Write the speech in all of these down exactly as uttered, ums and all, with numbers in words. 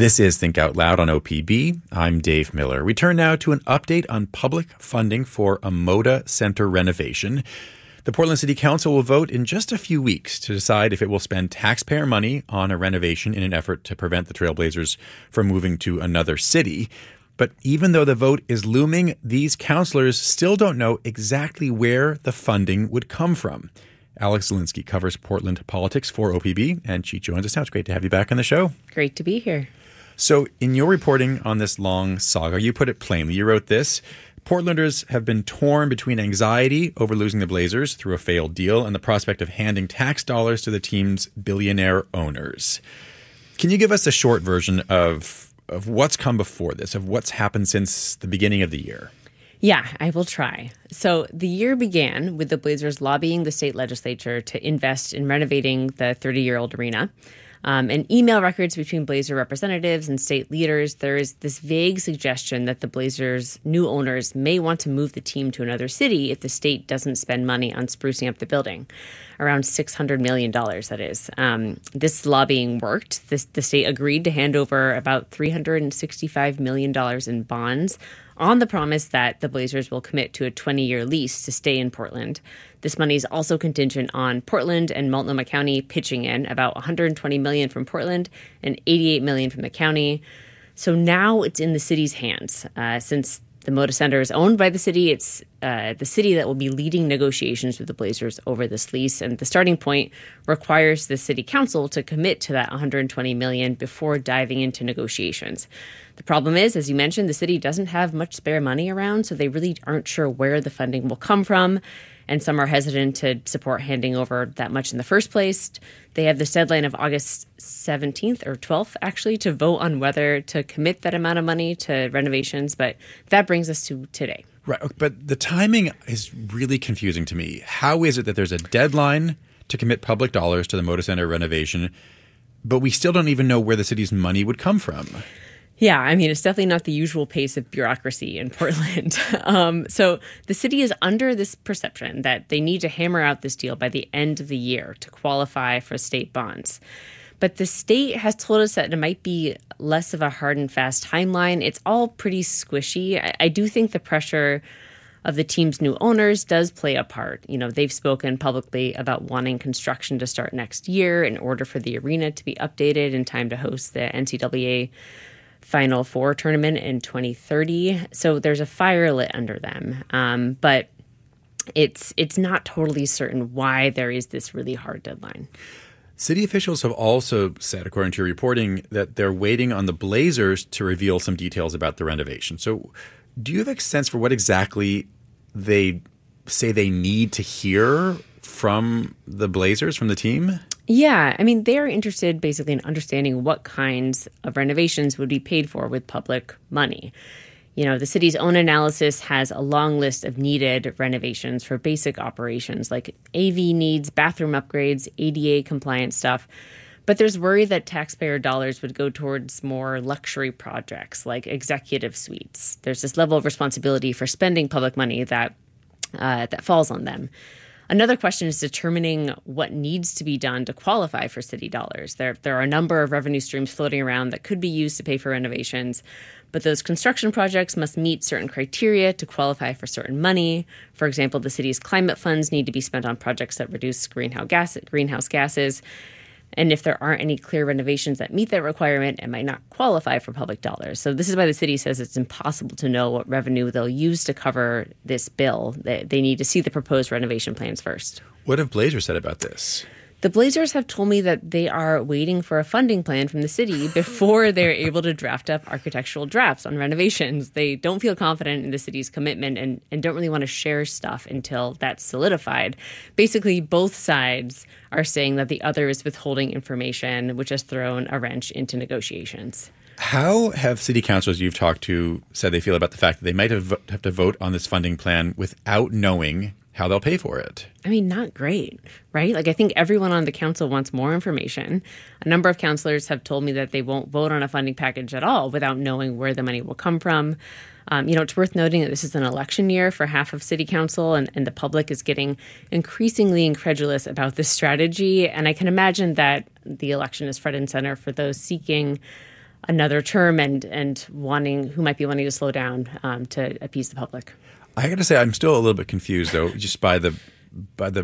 This is Think Out Loud on O P B. I'm Dave Miller. We turn now to an update on public funding for a Moda Center renovation. The Portland City Council will vote in just a few weeks to decide if it will spend taxpayer money on a renovation in an effort to prevent the Trailblazers from moving to another city. But even though the vote is looming, these councillors still don't know exactly where the funding would come from. Alex Zielinski covers Portland politics for O P B, and she joins us now. It's great to have you back on the show. Great to be here. So in your reporting on this long saga, you put it plainly. You wrote this: Portlanders have been torn between anxiety over losing the Blazers through a failed deal and the prospect of handing tax dollars to the team's billionaire owners. Can you give us a short version of, of what's come before this, of what's happened since the beginning of the year? Yeah, I will try. So the year began with the Blazers lobbying the state legislature to invest in renovating the thirty-year-old arena. Um, and email records between Blazer representatives and state leaders, there is this vague suggestion that the Blazers' new owners may want to move the team to another city if the state doesn't spend money on sprucing up the building. Around six hundred million dollars, that is. Um, this lobbying worked. This, the state agreed to hand over about three hundred sixty-five million dollars in bonds on the promise that the Blazers will commit to a twenty-year lease to stay in Portland. This money is also contingent on Portland and Multnomah County pitching in about one hundred twenty million dollars from Portland and eighty-eight million dollars from the county. So now it's in the city's hands. Uh, since the Moda Center is owned by the city, it's uh, the city that will be leading negotiations with the Blazers over this lease. And the starting point requires the city council to commit to that one hundred twenty million dollars before diving into negotiations. The problem is, as you mentioned, the city doesn't have much spare money around, so they really aren't sure where the funding will come from. And some are hesitant to support handing over that much in the first place. They have this deadline of August seventeenth or twelfth, actually, to vote on whether to commit that amount of money to renovations. But that brings us to today. Right. But the timing is really confusing to me. How is it that there's a deadline to commit public dollars to the Moda Center renovation, but we still don't even know where the city's money would come from? Yeah, I mean, it's definitely not the usual pace of bureaucracy in Portland. um, so the city is under this perception that they need to hammer out this deal by the end of the year to qualify for state bonds. But the state has told us that it might be less of a hard and fast timeline. It's all pretty squishy. I, I do think the pressure of the team's new owners does play a part. You know, they've spoken publicly about wanting construction to start next year in order for the arena to be updated in time to host the N C double A Final Four tournament in twenty thirty. So there's a fire lit under them. Um, but it's it's not totally certain why there is this really hard deadline. City officials have also said, according to your reporting, that they're waiting on the Blazers to reveal some details about the renovation. So do you have a sense for what exactly they say they need to hear from the Blazers, from the team? Yeah, I mean, they're interested basically in understanding what kinds of renovations would be paid for with public money. You know, the city's own analysis has a long list of needed renovations for basic operations like A V needs, bathroom upgrades, A D A compliant stuff. But there's worry that taxpayer dollars would go towards more luxury projects like executive suites. There's this level of responsibility for spending public money that uh, that falls on them. Another question is determining what needs to be done to qualify for city dollars. There, there are a number of revenue streams floating around that could be used to pay for renovations, but those construction projects must meet certain criteria to qualify for certain money. For example, the city's climate funds need to be spent on projects that reduce greenhouse gas, greenhouse gases. And if there aren't any clear renovations that meet that requirement, it might not qualify for public dollars. So this is why the city says it's impossible to know what revenue they'll use to cover this bill. They, they need to see the proposed renovation plans first. What have Blazers said about this? The Blazers have told me that they are waiting for a funding plan from the city before they're able to draft up architectural drafts on renovations. They don't feel confident in the city's commitment and, and don't really want to share stuff until that's solidified. Basically, both sides are saying that the other is withholding information, which has thrown a wrench into negotiations. How have city councilors you've talked to said they feel about the fact that they might have, have to vote on this funding plan without knowing how they'll pay for it? I mean, not great, right? Like, I think everyone on the council wants more information. A number of councilors have told me that they won't vote on a funding package at all without knowing where the money will come from. Um, you know, it's worth noting that this is an election year for half of city council, and, and the public is getting increasingly incredulous about this strategy. And I can imagine that the election is front and center for those seeking another term and and wanting who might be wanting to slow down um, to appease the public. I got to say, I'm still a little bit confused, though, just by the by the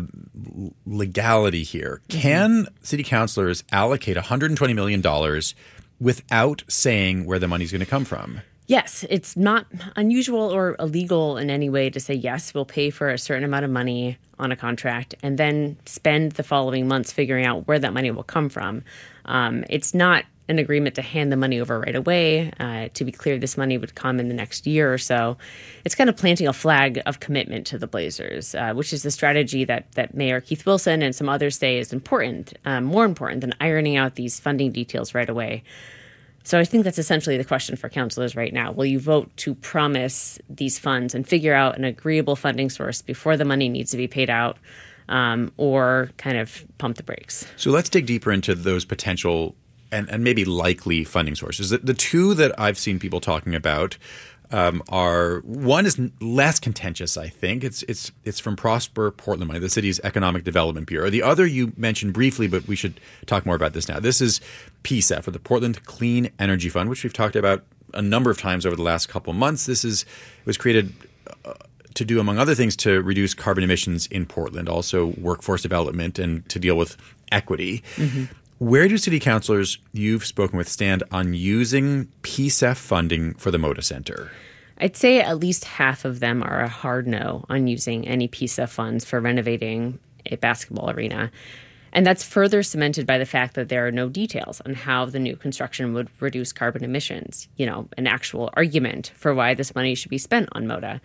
legality here. Mm-hmm. Can city councilors allocate one hundred twenty million dollars without saying where the money's going to come from? Yes, it's not unusual or illegal in any way to say, yes, we'll pay for a certain amount of money on a contract and then spend the following months figuring out where that money will come from. Um, it's not an agreement to hand the money over right away. Uh, to be clear, this money would come in the next year or so. It's kind of planting a flag of commitment to the Blazers, uh, which is the strategy that that Mayor Keith Wilson and some others say is important, um, more important than ironing out these funding details right away. So I think that's essentially the question for councilors right now. Will you vote to promise these funds and figure out an agreeable funding source before the money needs to be paid out, um, or kind of pump the brakes? So let's dig deeper into those potential and, and maybe likely funding sources. The, the two that I've seen people talking about um, are – one is less contentious, I think. It's it's it's from Prosper Portland Money, the city's Economic Development Bureau. The other you mentioned briefly, but we should talk more about this now. This is P S E F, or the Portland Clean Energy Fund, which we've talked about a number of times over the last couple of months. This is it was created uh, to do, among other things, to reduce carbon emissions in Portland, also workforce development and to deal with equity. Mm-hmm. Where do city councilors you've spoken with stand on using P S E F funding for the Moda Center? I'd say at least half of them are a hard no on using any P S E F funds for renovating a basketball arena. And that's further cemented by the fact that there are no details on how the new construction would reduce carbon emissions, you know, an actual argument for why this money should be spent on Moda.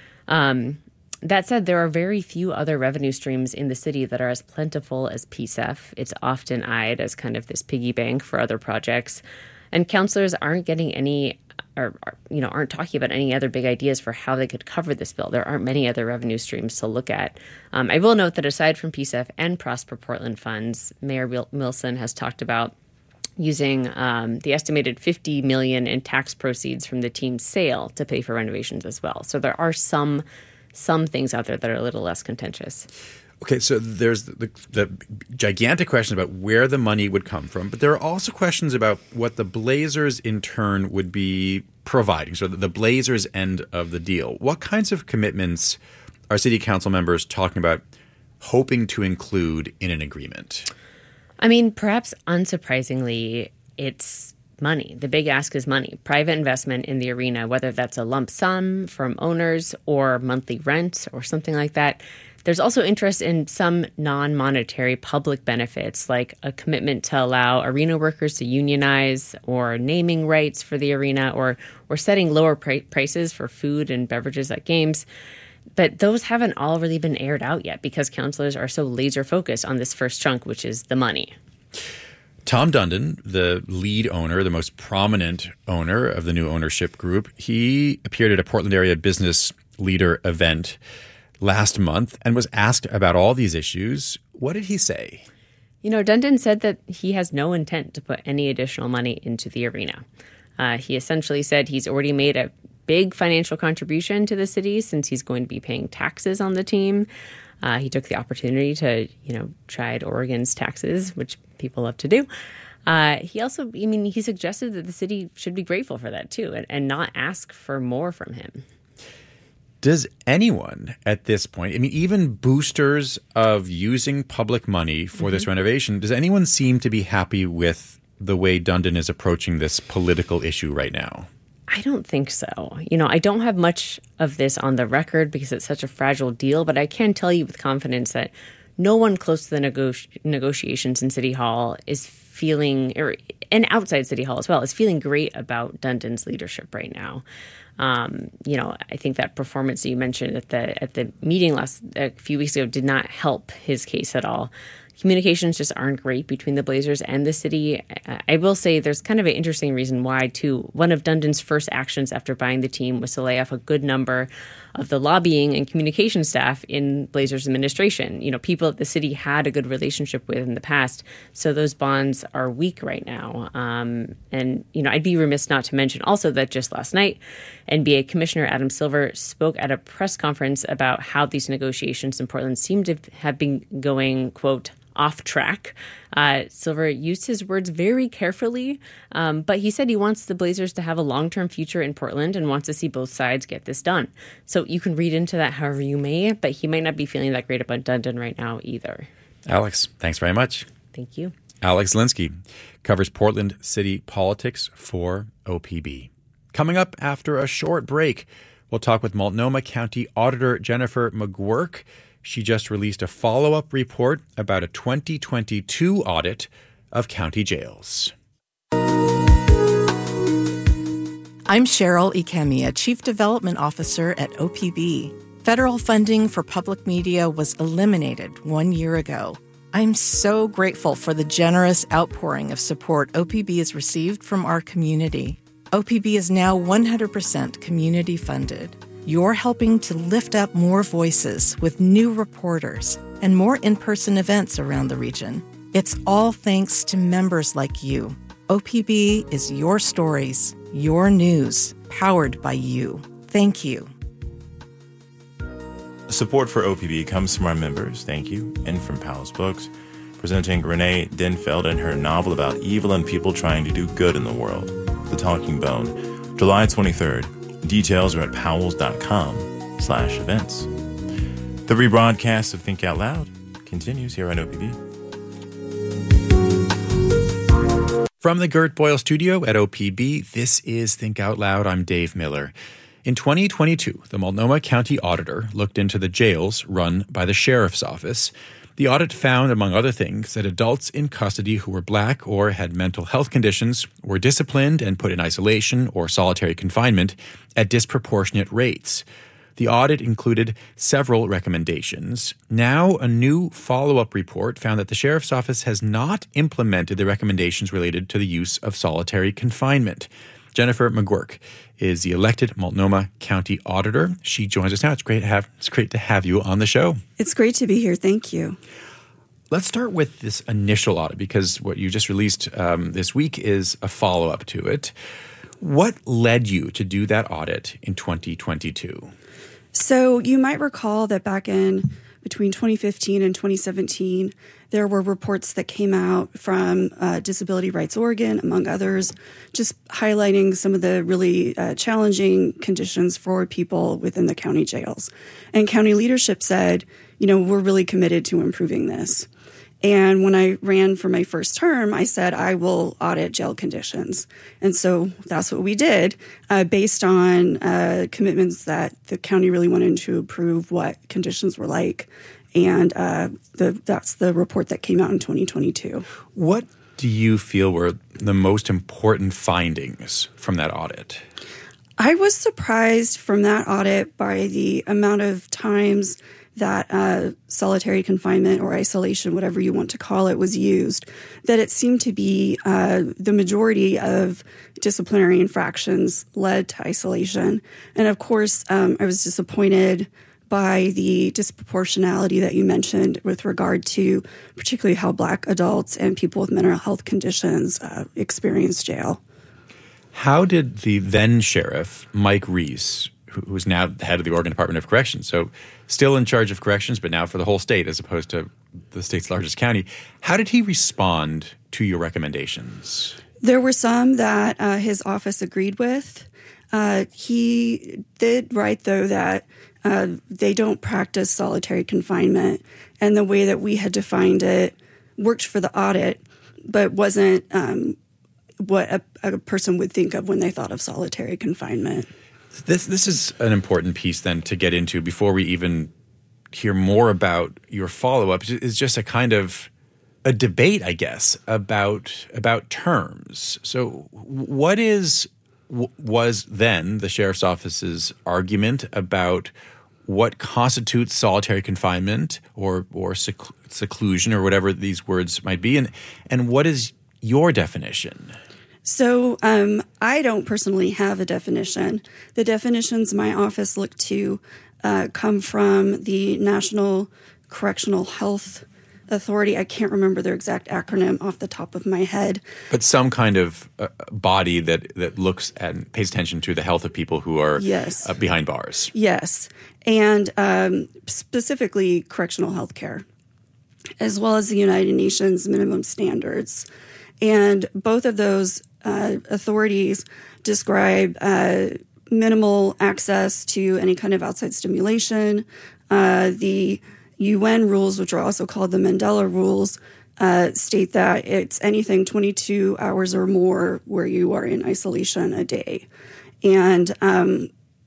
Um, that said, there are very few other revenue streams in the city that are as plentiful as P S E F. It's often eyed as kind of this piggy bank for other projects. And councilors aren't getting any or, or, you know, aren't talking about any other big ideas for how they could cover this bill. There aren't many other revenue streams to look at. Um, I will note that aside from P S E F and Prosper Portland funds, Mayor Wilson has talked about using um, the estimated fifty million dollars in tax proceeds from the team's sale to pay for renovations as well. So there are some some things out there that are a little less contentious. Okay, so there's the, the gigantic question about where the money would come from, but there are also questions about what the Blazers in turn would be providing, so the Blazers end of the deal. What kinds of commitments are city council members talking about hoping to include in an agreement? I mean, perhaps unsurprisingly, it's money. The big ask is money. Private investment in the arena, whether that's a lump sum from owners or monthly rent or something like that. There's also interest in some non-monetary public benefits, like a commitment to allow arena workers to unionize, or naming rights for the arena, or or setting lower pri- prices for food and beverages at games. But those haven't all really been aired out yet because councilors are so laser focused on this first chunk, which is the money. Tom Dundon, the lead owner, the most prominent owner of the new ownership group, he appeared at a Portland area business leader event last month and was asked about all these issues. What did he say? You know, Dundon said that he has no intent to put any additional money into the arena. Uh, he essentially said he's already made a big financial contribution to the city since he's going to be paying taxes on the team. Uh, he took the opportunity to, you know, try Oregon's taxes, which people love to do. Uh, he also, I mean, he suggested that the city should be grateful for that too, and, and not ask for more from him. Does anyone at this point, I mean, even boosters of using public money for mm-hmm. this renovation, does anyone seem to be happy with the way Dundon is approaching this political issue right now? I don't think so. You know, I don't have much of this on the record because it's such a fragile deal, but I can tell you with confidence that no one close to the nego- negotiations in City Hall is feeling, or and outside City Hall as well, is feeling great about Dundon's leadership right now. Um, you know, I think that performance that you mentioned at the at the meeting last a few weeks ago did not help his case at all. Communications just aren't great between the Blazers and the city. I will say there's kind of an interesting reason why, too. One of Dundon's first actions after buying the team was to lay off a good number of the lobbying and communication staff in Blazers administration. You know, people that the city had a good relationship with in the past. So those bonds are weak right now. Um, and, you know, I'd be remiss not to mention also that just last night, N B A Commissioner Adam Silver spoke at a press conference about how these negotiations in Portland seem to have been going, quote, off track. Uh, Silver used his words very carefully, um, but he said he wants the Blazers to have a long-term future in Portland and wants to see both sides get this done. So you can read into that however you may, but he might not be feeling that great about Dundon right now either. Alex, thanks very much. Thank you. Alex Linsky covers Portland city politics for O P B. Coming up after a short break, we'll talk with Multnomah County Auditor Jennifer McGuirk. She just released a follow-up report about a twenty twenty-two audit of county jails. I'm Cheryl Ikemia, Chief Development Officer at O P B. Federal funding for public media was eliminated one year ago. I'm so grateful for the generous outpouring of support O P B has received from our community. O P B is now one hundred percent community funded. You're helping to lift up more voices with new reporters and more in-person events around the region. It's all thanks to members like you. O P B is your stories, your news, powered by you. Thank you. Support for O P B comes from our members, thank you, and from Powell's Books, presenting Renee Denfeld and her novel about evil and people trying to do good in the world, The Talking Bone, July twenty-third. Details are at powells.com slash events. The rebroadcast of Think Out Loud continues here on O P B. From the Gert Boyle Studio at O P B, this is Think Out Loud. I'm Dave Miller. In twenty twenty-two, the Multnomah County Auditor looked into the jails run by the Sheriff's Office. The audit found, among other things, that adults in custody who were Black or had mental health conditions were disciplined and put in isolation or solitary confinement at disproportionate rates. The audit included several recommendations. Now, a new follow-up report found that the Sheriff's Office has not implemented the recommendations related to the use of solitary confinement. Jennifer McGuirk is the elected Multnomah County Auditor. She joins us now. It's great to have, it's great to have you on the show. It's great to be here. Thank you. Let's start with this initial audit, because what you just released um, this week is a follow-up to it. What led you to do that audit in twenty twenty-two? So you might recall that back in between twenty fifteen and twenty seventeen, there were reports that came out from uh, Disability Rights Oregon, among others, just highlighting some of the really uh, challenging conditions for people within the county jails. And county leadership said, you know, we're really committed to improving this. And when I ran for my first term, I said I will audit jail conditions. And so that's what we did, uh, based on uh, commitments that the county really wanted to improve what conditions were like. And uh, the, that's the report that came out in twenty twenty-two. What do you feel were the most important findings from that audit? I was surprised from that audit by the amount of times that uh, solitary confinement or isolation, whatever you want to call it, was used, that it seemed to be uh, the majority of disciplinary infractions led to isolation. And of course, um, I was disappointed by the disproportionality that you mentioned with regard to particularly how Black adults and people with mental health conditions uh, experience jail. How did the then sheriff, Mike Reese, who is now the head of the Oregon Department of Corrections, so still in charge of corrections, but now for the whole state as opposed to the state's largest county, how did he respond to your recommendations? There were some that uh, his office agreed with. Uh, he did write, though, that uh, they don't practice solitary confinement, and the way that we had defined it worked for the audit, but wasn't um, what a, a person would think of when they thought of solitary confinement. This this is an important piece then to get into before we even hear more about your follow-up. It's just a kind of a debate, I guess, about about terms. So what is was then the sheriff's office's argument about what constitutes solitary confinement or or seclu- seclusion or whatever these words might be, and and what is your definition? So um, I don't personally have a definition. The definitions my office looked to uh, come from the National Correctional Health Authority. I can't remember their exact acronym off the top of my head. But some kind of uh, body that, that looks and pays attention to the health of people who are yes. uh, behind bars. Yes, and um, specifically correctional health care. as well as the United Nations minimum standards. And both of those uh, authorities describe uh, minimal access to any kind of outside stimulation. Uh, the U N rules, which are also called the Mandela rules, uh, state that it's anything twenty-two hours or more where you are in isolation a day. And um,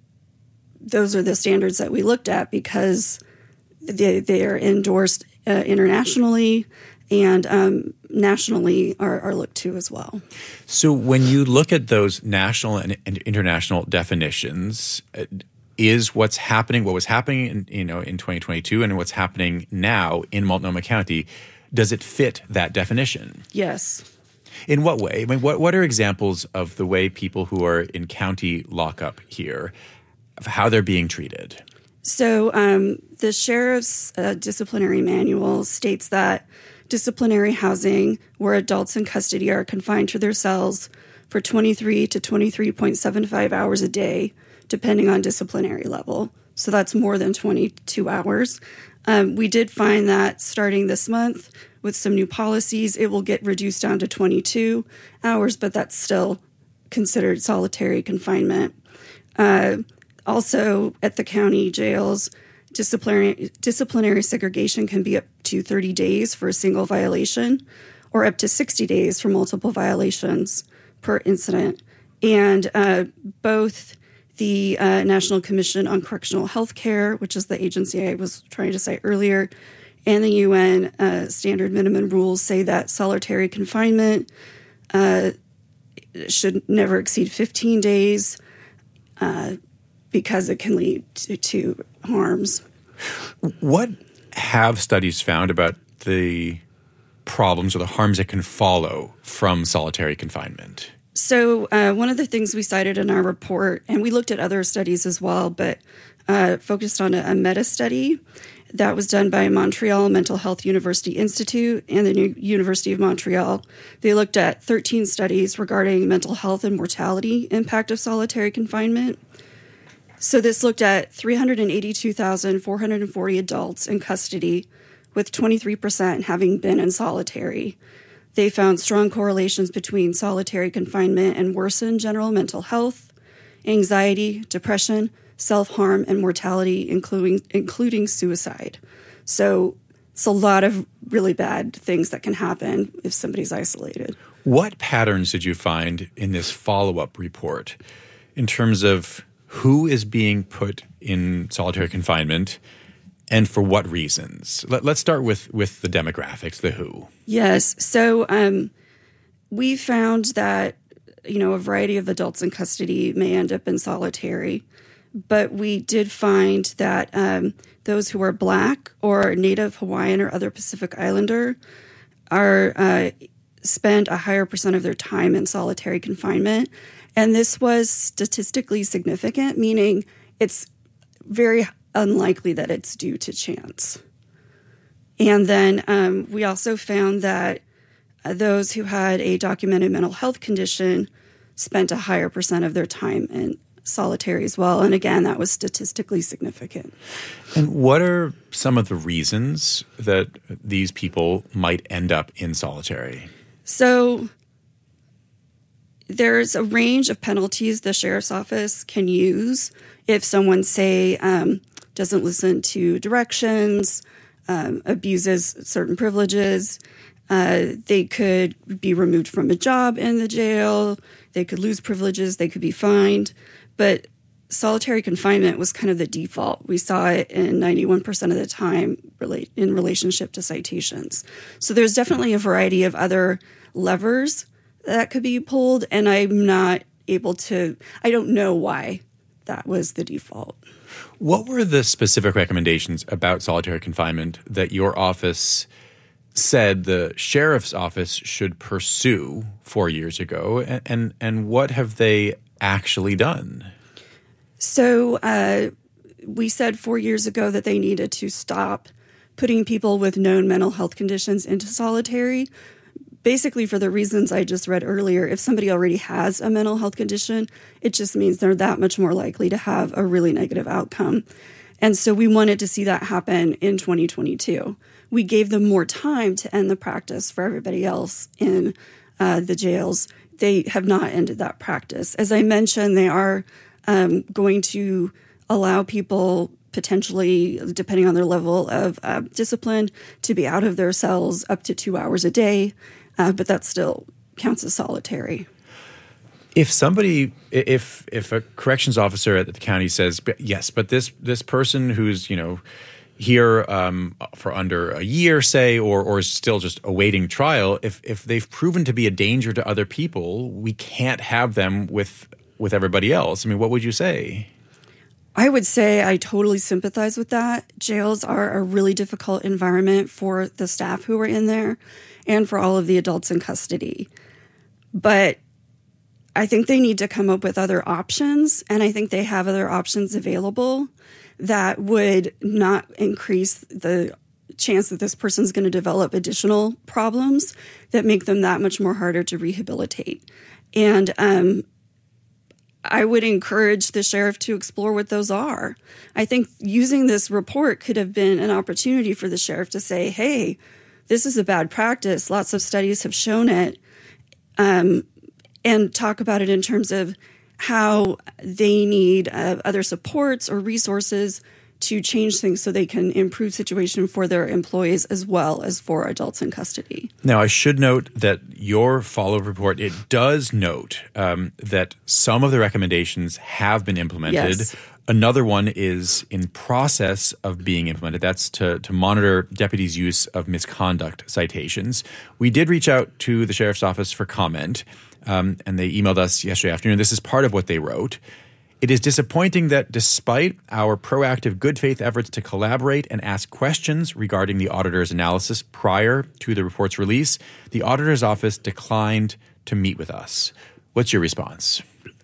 those are the standards that we looked at because they, they are endorsed uh, internationally and um, nationally are, are looked to as well. So when you look at those national and, and international definitions, uh, is what's happening, what was happening in, you know, in twenty twenty-two and what's happening now in Multnomah County, does it fit that definition? Yes. In what way? I mean, what, what are examples of the way people who are in county lockup here, of how they're being treated? So um, the sheriff's uh, disciplinary manual states that disciplinary housing where adults in custody are confined to their cells for twenty-three to twenty-three point seven five hours a day, depending on disciplinary level. So that's more than twenty-two hours. Um, we did find that starting this month with some new policies, it will get reduced down to twenty-two hours, but that's still considered solitary confinement. Uh, also, at the county jails, disciplinary, disciplinary segregation can be up to thirty days for a single violation or up to sixty days for multiple violations per incident. And uh, both the uh, National Commission on Correctional Health Care, which is the agency I was trying to cite earlier, and the U N uh, standard minimum rules say that solitary confinement uh, should never exceed fifteen days uh, because it can lead to, to harms. What have studies found about the problems or the harms that can follow from solitary confinement? So uh, one of the things we cited in our report, and we looked at other studies as well, but uh, focused on a, a meta-study that was done by Montreal Mental Health University Institute and the New University of Montreal. They looked at thirteen studies regarding mental health and mortality impact of solitary confinement. So this looked at three hundred eighty-two thousand four hundred forty adults in custody, with twenty-three percent having been in solitary. They found strong correlations between solitary confinement and worsened general mental health, anxiety, depression, self-harm, and mortality, including including suicide. So it's a lot of really bad things that can happen if somebody's isolated. What patterns did you find in this follow-up report in terms of who is being put in solitary confinement and for what reasons? Let, let's start with, with the demographics, the who. Yes. So um, we found that, you know, a variety of adults in custody may end up in solitary, but we did find that um, those who are Black or Native Hawaiian or other Pacific Islander are uh, spend a higher percent of their time in solitary confinement. And this was statistically significant, meaning it's very unlikely that it's due to chance. And then um, we also found that uh, those who had a documented mental health condition spent a higher percent of their time in solitary as well. And again, that was statistically significant. And what are some of the reasons that these people might end up in solitary? So there's a range of penalties the sheriff's office can use if someone, say, um, doesn't listen to directions, um, abuses certain privileges. Uh, they could be removed from a job in the jail. They could lose privileges. They could be fined. But solitary confinement was kind of the default. We saw it in ninety-one percent of the time relate, in relationship to citations. So there's definitely a variety of other levers that could be pulled, and I'm not able to, I don't know why that was the default. What were the specific recommendations about solitary confinement that your office said the sheriff's office should pursue four years ago, and and, and what have they actually done? So uh, we said four years ago that they needed to stop putting people with known mental health conditions into solitary, basically for the reasons I just read earlier. If somebody already has a mental health condition, it just means they're that much more likely to have a really negative outcome. And so we wanted to see that happen in twenty twenty-two. we gave them more time to end the practice for everybody else in uh, the jails. They have not ended that practice. As I mentioned, they are um, going to allow people potentially, depending on their level of uh, discipline, to be out of their cells up to two hours a day, uh, but that still counts as solitary. If somebody, if if a corrections officer at the county says, yes, but this this person who's, you know, here um, for under a year, say, or or is still just awaiting trial, if if they've proven to be a danger to other people, we can't have them with with everybody else. I mean, what would you say? I would say I totally sympathize with that. Jails are a really difficult environment for the staff who are in there and for all of the adults in custody. But I think they need to come up with other options, and I think they have other options available that would not increase the chance that this person's going to develop additional problems that make them that much more harder to rehabilitate. And um I would encourage the sheriff to explore what those are. I think using this report could have been an opportunity for the sheriff to say, hey, this is a bad practice. Lots of studies have shown it. Um, and talk about it in terms of how they need uh, other supports or resources to change things so they can improve situation for their employees as well as for adults in custody. Now, I should note that your follow-up report, it does note um, that some of the recommendations have been implemented. Yes. Another one is in process of being implemented. That's to, to monitor deputies' use of misconduct citations. We did reach out to the sheriff's office for comment, um, and they emailed us yesterday afternoon. This is part of what they wrote. It is disappointing that despite our proactive good faith efforts to collaborate and ask questions regarding the auditor's analysis prior to the report's release, the auditor's office declined to meet with us. What's your response?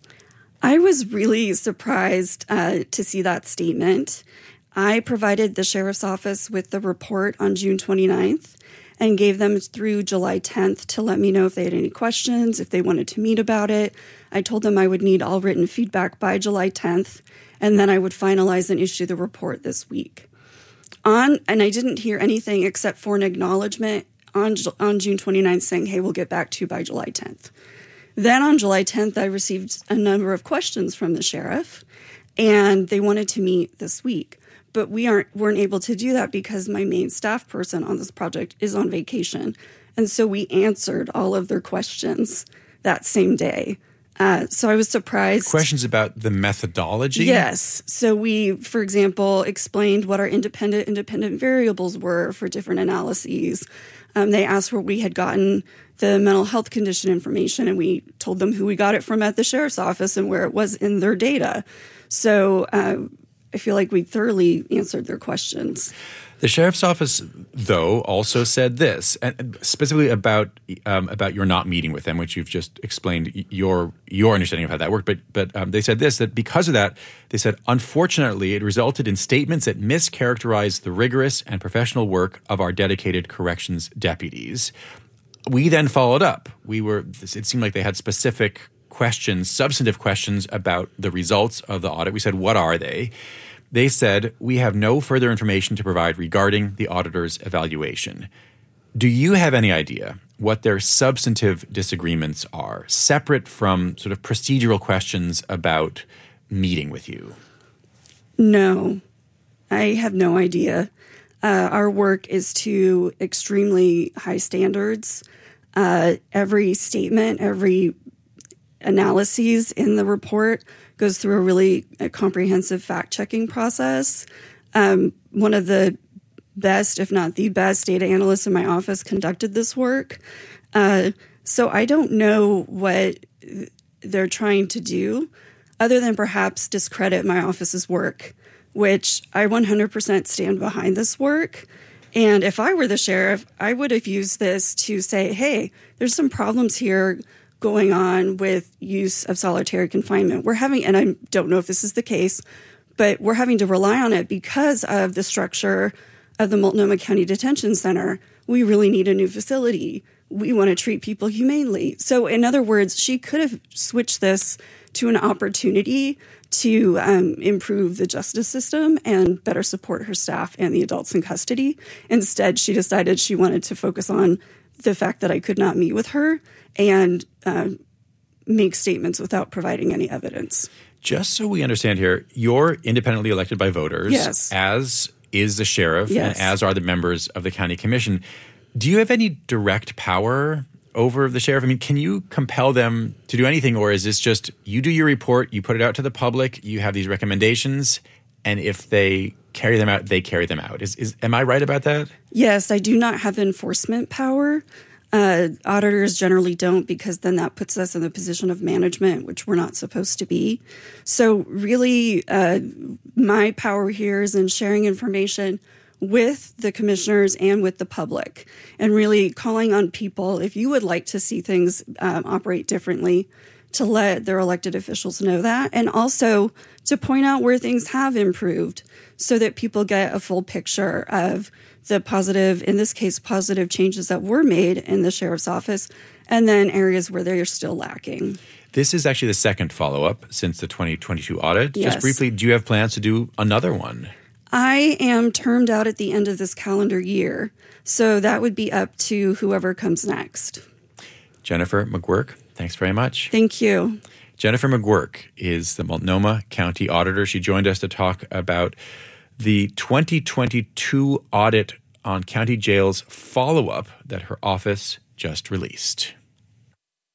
I was really surprised uh, to see that statement. I provided the sheriff's office with the report on June twenty-ninth and gave them through July tenth to let me know if they had any questions, if they wanted to meet about it. I told them I would need all written feedback by July tenth, and then I would finalize and issue the report this week. On and I didn't hear anything except for an acknowledgement on, on June twenty-ninth saying, hey, we'll get back to you by July tenth. Then on July tenth, I received a number of questions from the sheriff, and they wanted to meet this week. But we aren't weren't able to do that because my main staff person on this project is on vacation. And so we answered all of their questions that same day. Uh, so I was surprised. Questions about the methodology? Yes. So we, for example, explained what our independent independent variables were for different analyses. Um, they asked where we had gotten the mental health condition information, and we told them who we got it from at the sheriff's office and where it was in their data. So uh, I feel like we thoroughly answered their questions. The sheriff's office, though, also said this, and specifically about um, about your not meeting with them, which you've just explained your your understanding of how that worked. But but um, they said this, that because of that, they said, unfortunately, it resulted in statements that mischaracterized the rigorous and professional work of our dedicated corrections deputies. We then followed up. We were. It seemed like they had specific questions, substantive questions about the results of the audit. We said, what are they? They said, we have no further information to provide regarding the auditor's evaluation. Do you have any idea what their substantive disagreements are, separate from sort of procedural questions about meeting with you? No, I have no idea. Uh, our work is to extremely high standards. Uh, every statement, every analyses in the report goes through a really a comprehensive fact-checking process. Um, one of the best, if not the best, data analysts in my office conducted this work. Uh, so I don't know what they're trying to do other than perhaps discredit my office's work, which I one hundred percent stand behind this work. And if I were the sheriff, I would have used this to say, hey, there's some problems here going on with use of solitary confinement. We're having, and I don't know if this is the case, but we're having to rely on it because of the structure of the Multnomah County Detention Center. We really need a new facility. we want to treat people humanely. So in other words, she could have switched this to an opportunity to um, improve the justice system and better support her staff and the adults in custody. Instead, she decided she wanted to focus on the fact that I could not meet with her and uh, make statements without providing any evidence. Just so we understand here, you're independently elected by voters, yes. as is the sheriff, yes. and as are the members of the county commission. Do you have any direct power over the sheriff? I mean, can you compel them to do anything, or is this just you do your report, you put it out to the public, you have these recommendations, and if they carry them out, they carry them out? Is, is am I right about that? Yes, I do not have enforcement power. Uh, auditors generally don't, because then that puts us in the position of management, which we're not supposed to be. So really, uh, my power here is in sharing information with the commissioners and with the public, and really calling on people, if you would like to see things um, operate differently, to let their elected officials know that, and also to point out where things have improved so that people get a full picture of the positive, in this case, positive changes that were made in the sheriff's office, and then areas where they're still lacking. This is actually the second follow-up since the twenty twenty-two audit. Yes. Just briefly, do you have plans to do another one? I am termed out at the end of this calendar year, so that would be up to whoever comes next. Jennifer McGuirk, thanks very much. Thank you. Jennifer McGuirk is the Multnomah County Auditor. She joined us to talk about the twenty twenty-two audit on county jails follow-up that her office just released.